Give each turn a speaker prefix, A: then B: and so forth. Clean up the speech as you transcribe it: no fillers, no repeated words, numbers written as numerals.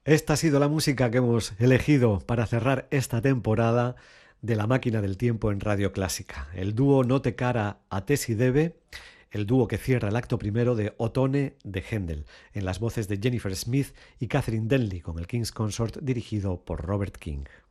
A: Esta ha sido la música que hemos elegido para cerrar esta temporada de La Máquina del Tiempo en Radio Clásica. El dúo Note Cara a Tesi Debe, el dúo que cierra el acto primero de Otone de Händel, en las voces de Jennifer Smith y Catherine Denley, con el King's Consort dirigido por Robert King.